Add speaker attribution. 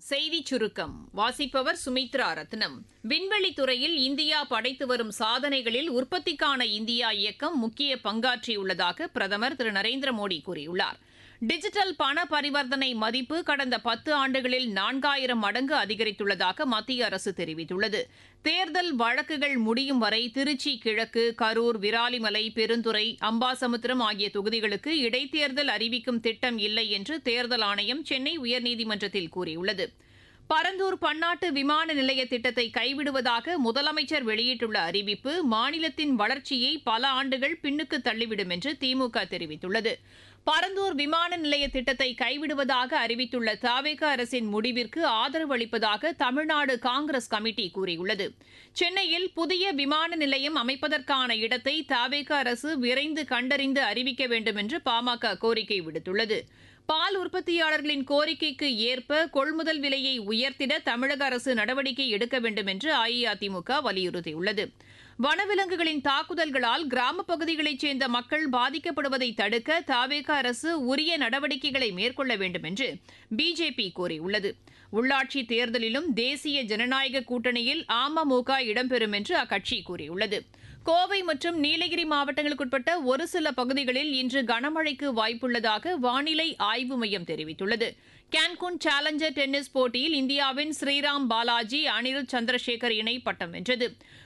Speaker 1: செய்திச் சுருக்கம் வாசிப்பவர் சுமித்ரா ரத்னம். விண்வெளித் துறையில் இந்தியா படைத்து வரும் சாதனைகளில் உற்பத்திக்கான இந்தியா இயக்கம் முக்கிய பங்காற்றியுள்ளதாக பிரதமர் திரு நரேந்திர மோடி கூறியுள்ளார். டிஜிட்டல் பண பரிவர்த்தனை மதிப்பு கடந்த 10 ஆண்டுகளில் 4000 மடங்கு அதிகரித்துள்ளதாக மத்திய அரசு தெரிவித்துள்ளது. தேர்தல் வழக்குகள் முடியும் வரை திருச்சி கிழக்கு, கரூர், விராலிமலை, பெருந்துறை, அம்பாசமுத்திரம் ஆகிய தொகுதிகளுக்கு இடைத்தேர்தல் அறிவிக்கும் திட்டம் இல்லை என்று தேர்தல் ஆணையம் சென்னை உயர்நீதிமன்றத்தில் கூறியுள்ளது. பரந்தூர் பன்னாட்டு விமான நிலைய திட்டத்தை கைவிடுவதாக முதலமைச்சர் வெளியிட்டுள்ள அறிவிப்பு மாநிலத்தின் வளர்ச்சியை பல ஆண்டுகள் பின்னுக்கு தள்ளிவிடும் என்று திமுக தெரிவித்துள்ளது. பரந்தூர் விமான நிலைய திட்டத்தை கைவிடுவதாக அறிவித்துள்ள தவேக அரசின் முடிவிற்கு ஆதரவு அளிப்பதாக தமிழ்நாடு காங்கிரஸ் கமிட்டி கூறியுள்ளது. சென்னையில் புதிய விமான நிலையம் அமைப்பதற்கான இடத்தை தவேக அரசு விரைந்து கண்டறிந்து அறிவிக்க வேண்டும் என்று பாமக கோரிக்கை விடுத்துள்ளது. பால் உற்பத்தியாளர்களின் கோரிக்கைக்கு ஏற்ப கொள்முதல் விலையை உயர்த்திட தமிழக அரசு நடவடிக்கை எடுக்க வேண்டும் என்று அஇஅதிமுக வலியுறுத்தியுள்ளது. வனவிலங்குகளின் தாக்குதல்களால் கிராமப் பகுதிகளைச் சேர்ந்த மக்கள் பாதிக்கப்படுவதை தடுக்க தவேக அரசு உரிய நடவடிக்கைகளை மேற்கொள்ள வேண்டும் என்று பிஜேபி கோரியுள்ளது. உள்ளாட்சி தேர்தலிலும் தேசிய ஜனநாயக கூட்டணியில் அமமுக இடம்பெறும் என்று அக்கட்சி கூறியுள்ளது. கோவை மற்றும் நீலகிரி மாவட்டங்களுக்குட்பட்ட ஒரு சில பகுதிகளில் இன்று கனமழைக்கு வாய்ப்புள்ளதாக வானிலை ஆய்வு மையம் தெரிவித்துள்ளது. கேன்குன் சேலஞ்சர் டென்னிஸ் போட்டியில் இந்தியாவின் ஸ்ரீராம் பாலாஜி, அனிருத் சந்திரசேகர் இணை பட்டம் வென்றது.